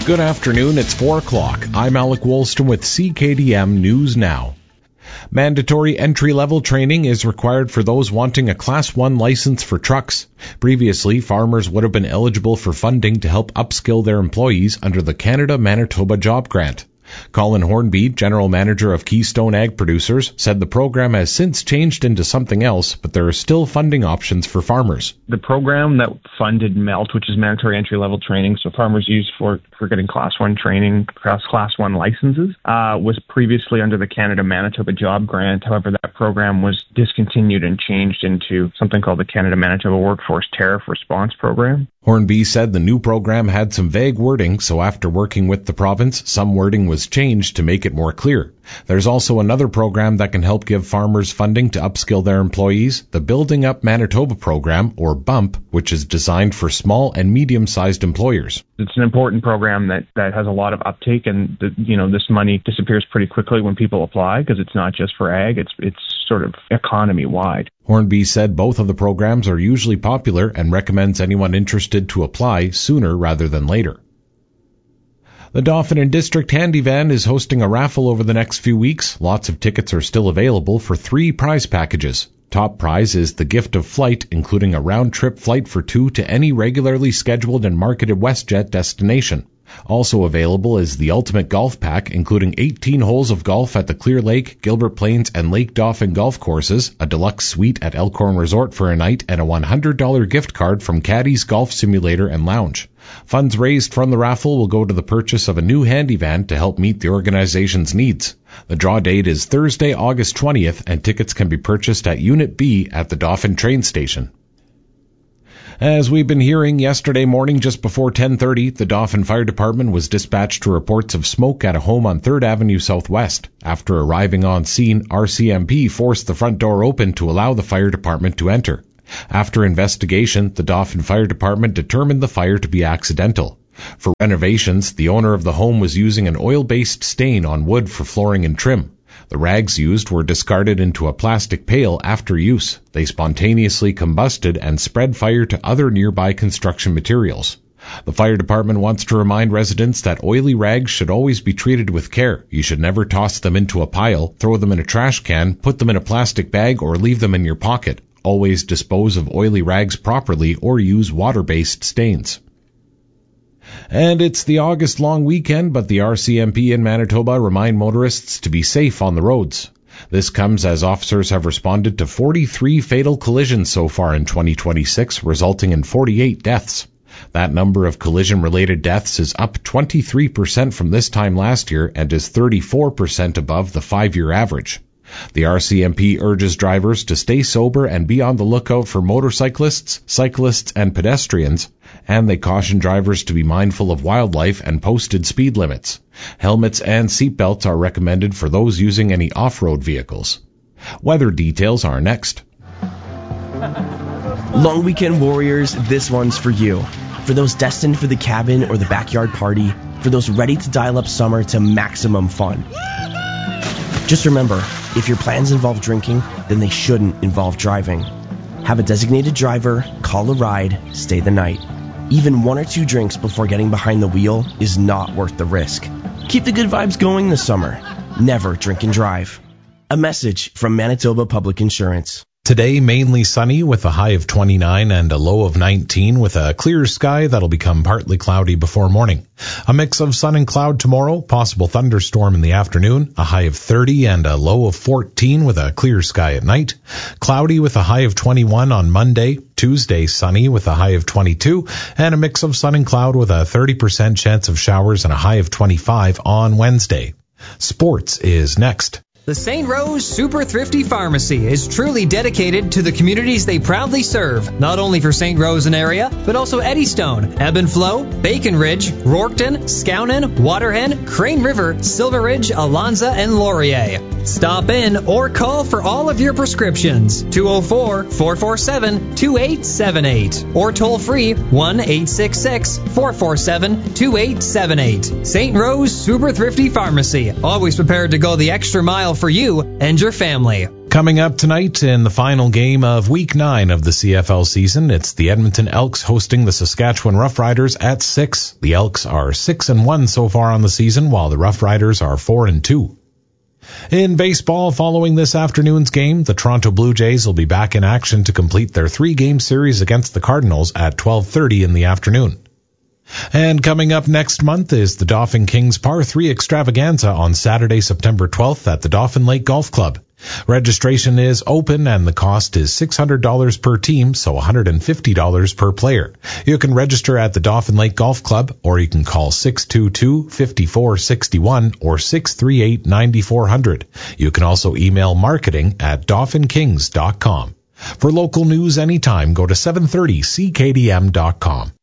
Good afternoon, it's 4 o'clock. I'm Alec Woolston with CKDM News Now. Mandatory entry-level training is required for those wanting a Class 1 license for trucks. Previously, farmers would have been eligible for funding to help upskill their employees under the Canada-Manitoba Job Grant. Colin Hornby, General Manager of Keystone Ag Producers, said the program has since changed into something else, but there are still funding options for farmers. The program that funded MELT, which is mandatory entry-level training, so farmers use for getting Class 1 training, Class 1 licenses, was previously under the Canada-Manitoba Job Grant. However, that program was discontinued and changed into something called the Canada-Manitoba Workforce Tariff Response Program. Hornby said the new program had some vague wording, so after working with the province, some wording was changed to make it more clear. There's also another program that can help give farmers funding to upskill their employees, the Building Up Manitoba program, or BUMP, which is designed for small and medium-sized employers. It's an important program that has a lot of uptake, and this money disappears pretty quickly when people apply because it's not just for ag, it's sort of economy-wide. Hornby said both of the programs are usually popular and recommends anyone interested to apply sooner rather than later. The Dauphin and District Handy Van is hosting a raffle over the next few weeks. Lots of tickets are still available for 3 prize packages. Top prize is the gift of flight, including a round-trip flight for 2 to any regularly scheduled and marketed WestJet destination. Also available is the Ultimate Golf Pack, including 18 holes of golf at the Clear Lake, Gilbert Plains, and Lake Dauphin golf courses, a deluxe suite at Elkhorn Resort for a night, and a $100 gift card from Caddy's Golf Simulator and Lounge. Funds raised from the raffle will go to the purchase of a new handy van to help meet the organization's needs. The draw date is Thursday, August 20th, and tickets can be purchased at Unit B at the Dauphin train station. As we've been hearing, yesterday morning just before 10:30, the Dauphin Fire Department was dispatched to reports of smoke at a home on 3rd Avenue Southwest. After arriving on scene, RCMP forced the front door open to allow the fire department to enter. After investigation, the Dauphin Fire Department determined the fire to be accidental. For renovations, the owner of the home was using an oil-based stain on wood for flooring and trim. The rags used were discarded into a plastic pail after use. They spontaneously combusted and spread fire to other nearby construction materials. The fire department wants to remind residents that oily rags should always be treated with care. You should never toss them into a pile, throw them in a trash can, put them in a plastic bag, or leave them in your pocket. Always dispose of oily rags properly or use water-based stains. And it's the August long weekend, but the RCMP in Manitoba remind motorists to be safe on the roads. This comes as officers have responded to 43 fatal collisions so far in 2026, resulting in 48 deaths. That number of collision-related deaths is up 23% from this time last year and is 34% above the 5-year average. The RCMP urges drivers to stay sober and be on the lookout for motorcyclists, cyclists, and pedestrians, and they caution drivers to be mindful of wildlife and posted speed limits. Helmets and seatbelts are recommended for those using any off-road vehicles. Weather details are next. Long weekend warriors, this one's for you. For those destined for the cabin or the backyard party, for those ready to dial up summer to maximum fun. Just remember, if your plans involve drinking, then they shouldn't involve driving. Have a designated driver, call a ride, stay the night. Even 1 or 2 drinks before getting behind the wheel is not worth the risk. Keep the good vibes going this summer. Never drink and drive. A message from Manitoba Public Insurance. Today, mainly sunny with a high of 29 and a low of 19 with a clear sky that'll become partly cloudy before morning. A mix of sun and cloud tomorrow, possible thunderstorm in the afternoon, a high of 30 and a low of 14 with a clear sky at night. Cloudy with a high of 21 on Monday. Tuesday, sunny with a high of 22 and a mix of sun and cloud with a 30% chance of showers and a high of 25 on Wednesday. Sports is next. The St. Rose Super Thrifty Pharmacy is truly dedicated to the communities they proudly serve, not only for St. Rose and area, but also Eddystone, Ebb and Flow, Bacon Ridge, Rorkton, Skownan, Waterhen, Crane River, Silver Ridge, Alonza, and Laurier. Stop in or call for all of your prescriptions, 204-447-2878, or toll free 1-866-447-2878. St. Rose Super Thrifty Pharmacy, always prepared to go the extra mile for you and your family. Coming up tonight in the final game of Week 9 of the CFL season, it's the Edmonton Elks hosting the Saskatchewan Roughriders at 6. The Elks are 6-1 so far on the season, while the Roughriders are 4-2. In baseball, following this afternoon's game, the Toronto Blue Jays will be back in action to complete their 3-game series against the Cardinals at 12:30 in the afternoon. And coming up next month is the Dauphin Kings Par 3 Extravaganza on Saturday, September 12th at the Dauphin Lake Golf Club. Registration is open and the cost is $600 per team, so $150 per player. You can register at the Dauphin Lake Golf Club, or you can call 622-5461 or 638-9400. You can also email marketing@dauphinkings.com. For local news anytime, go to 730ckdm.com.